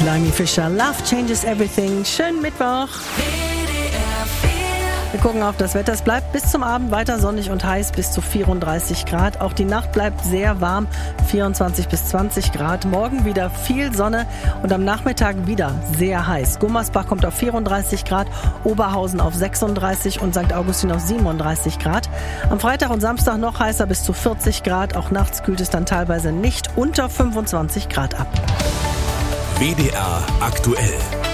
Blimey Fischer, Love Changes Everything. Schönen Mittwoch. Wir gucken auf das Wetter. Es bleibt bis zum Abend weiter sonnig und heiß bis zu 34 Grad. Auch die Nacht bleibt sehr warm, 24 bis 20 Grad. Morgen wieder viel Sonne und am Nachmittag wieder sehr heiß. Gummersbach kommt auf 34 Grad, Oberhausen auf 36 und St. Augustin auf 37 Grad. Am Freitag und Samstag noch heißer bis zu 40 Grad. Auch nachts kühlt es dann teilweise nicht unter 25 Grad ab. WDR aktuell.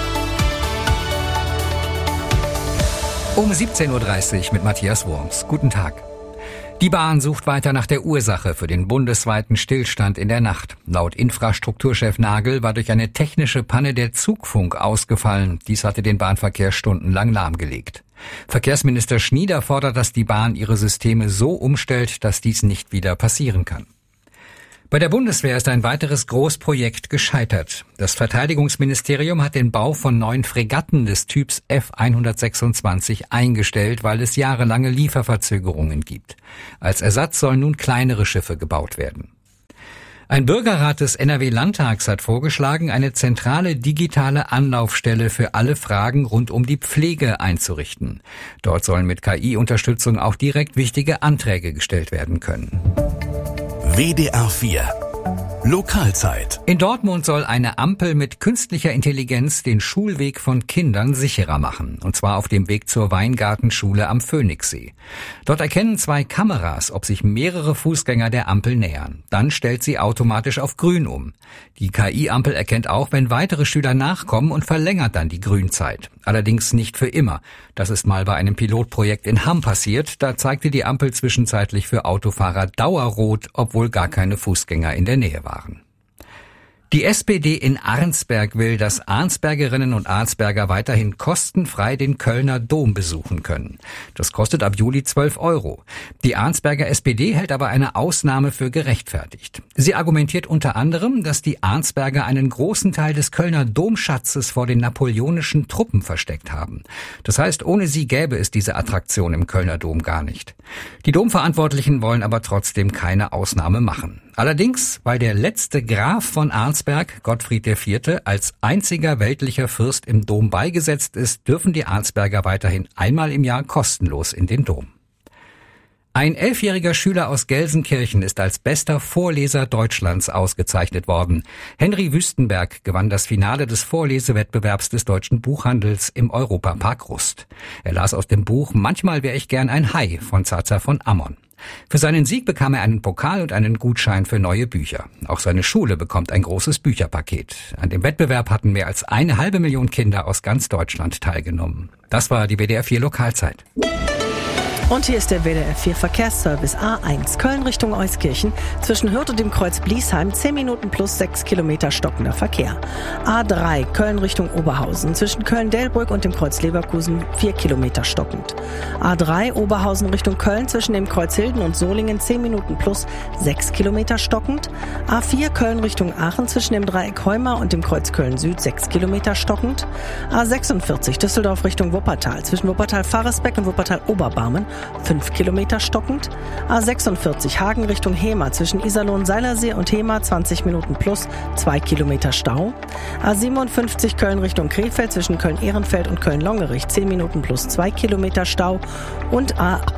Um 17.30 Uhr mit Matthias Wurms. Guten Tag. Die Bahn sucht weiter nach der Ursache für den bundesweiten Stillstand in der Nacht. Laut Infrastrukturchef Nagel war durch eine technische Panne der Zugfunk ausgefallen. Dies hatte den Bahnverkehr stundenlang lahmgelegt. Verkehrsminister Schnieder fordert, dass die Bahn ihre Systeme so umstellt, dass dies nicht wieder passieren kann. Bei der Bundeswehr ist ein weiteres Großprojekt gescheitert. Das Verteidigungsministerium hat den Bau von 9 Fregatten des Typs F-126 eingestellt, weil es jahrelange Lieferverzögerungen gibt. Als Ersatz sollen nun kleinere Schiffe gebaut werden. Ein Bürgerrat des NRW-Landtags hat vorgeschlagen, eine zentrale digitale Anlaufstelle für alle Fragen rund um die Pflege einzurichten. Dort sollen mit KI-Unterstützung auch direkt wichtige Anträge gestellt werden können. WDR 4 Lokalzeit. In Dortmund soll eine Ampel mit künstlicher Intelligenz den Schulweg von Kindern sicherer machen. Und zwar auf dem Weg zur Weingartenschule am Phoenixsee. Dort erkennen 2 Kameras, ob sich mehrere Fußgänger der Ampel nähern. Dann stellt sie automatisch auf grün um. Die KI-Ampel erkennt auch, wenn weitere Schüler nachkommen und verlängert dann die Grünzeit. Allerdings nicht für immer. Das ist mal bei einem Pilotprojekt in Hamm passiert. Da zeigte die Ampel zwischenzeitlich für Autofahrer Dauerrot, obwohl gar keine Fußgänger in der Nähe waren. Die SPD in Arnsberg will, dass Arnsbergerinnen und Arnsberger weiterhin kostenfrei den Kölner Dom besuchen können. Das kostet ab Juli 12 €. Die Arnsberger SPD hält aber eine Ausnahme für gerechtfertigt. Sie argumentiert unter anderem, dass die Arnsberger einen großen Teil des Kölner Domschatzes vor den napoleonischen Truppen versteckt haben. Das heißt, ohne sie gäbe es diese Attraktion im Kölner Dom gar nicht. Die Domverantwortlichen wollen aber trotzdem keine Ausnahme machen. Allerdings, weil der letzte Graf von Arnsberg, Gottfried IV., als einziger weltlicher Fürst im Dom beigesetzt ist, dürfen die Arnsberger weiterhin einmal im Jahr kostenlos in den Dom. Ein 11-jähriger Schüler aus Gelsenkirchen ist als bester Vorleser Deutschlands ausgezeichnet worden. Henry Wüstenberg gewann das Finale des Vorlesewettbewerbs des deutschen Buchhandels im Europapark Rust. Er las aus dem Buch »Manchmal wäre ich gern ein Hai« von Zaza von Ammon. Für seinen Sieg bekam er einen Pokal und einen Gutschein für neue Bücher. Auch seine Schule bekommt ein großes Bücherpaket. An dem Wettbewerb hatten mehr als 1,5 Million Kinder aus ganz Deutschland teilgenommen. Das war die WDR 4 Lokalzeit. Und hier ist der WDR 4 Verkehrsservice A1 Köln Richtung Euskirchen. Zwischen Hürth und dem Kreuz Bliesheim 10 Minuten plus 6 Kilometer stockender Verkehr. A3 Köln Richtung Oberhausen. Zwischen Köln-Delbrück und dem Kreuz Leverkusen 4 Kilometer stockend. A3 Oberhausen Richtung Köln zwischen dem Kreuz Hilden und Solingen 10 Minuten plus 6 Kilometer stockend. A4 Köln Richtung Aachen zwischen dem Dreieck Heuma und dem Kreuz Köln Süd 6 Kilometer stockend. A46 Düsseldorf Richtung Wuppertal. Zwischen Wuppertal-Faresbeck und Wuppertal-Oberbarmen 5 Kilometer stockend. A46 Hagen Richtung Hemer zwischen Iserlohn-Seilersee und Hemer 20 Minuten plus 2 Kilometer Stau. A57 Köln Richtung Krefeld zwischen Köln-Ehrenfeld und Köln-Longerich 10 Minuten plus 2 Kilometer Stau. Und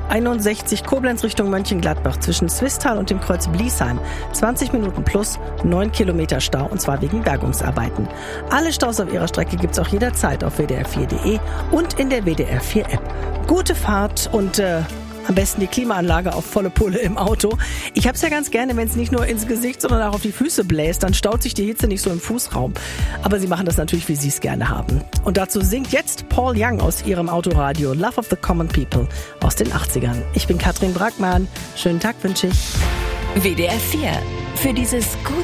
A61 Koblenz Richtung Mönchengladbach zwischen Swisttal und dem Kreuz Bliesheim 20 Minuten plus 9 Kilometer Stau, und zwar wegen Bergungsarbeiten. Alle Staus auf ihrer Strecke gibt's auch jederzeit auf wdr4.de und in der WDR 4 App. Gute Fahrt und am besten die Klimaanlage auf volle Pulle im Auto. Ich hab's ja ganz gerne, wenn es nicht nur ins Gesicht, sondern auch auf die Füße bläst. Dann staut sich die Hitze nicht so im Fußraum. Aber sie machen das natürlich, wie sie es gerne haben. Und dazu singt jetzt Paul Young aus ihrem Autoradio Love of the Common People aus den 80ern. Ich bin Katrin Brackmann. Schönen Tag wünsche ich. WDR 4. Für dieses gute